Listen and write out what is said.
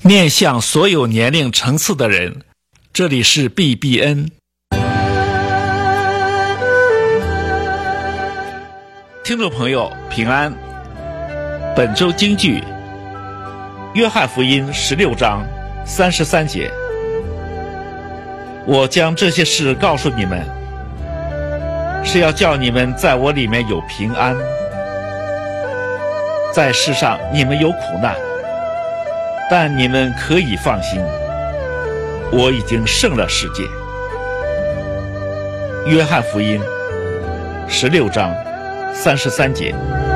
面向所有年龄层次的人，这里是 BBN。 听众朋友平安，本周金句约翰福音16章33节，我将这些事告诉你们，是要叫你们在我里面有平安。在世上你们有苦难，但你们可以放心，我已经胜了世界。约翰福音16章33节。